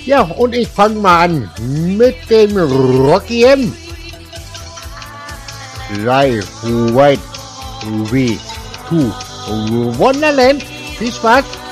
Ja, und ich fange mal an mit dem Rocky M. 3, White, V, 2, Wonderland. Viel Spaß!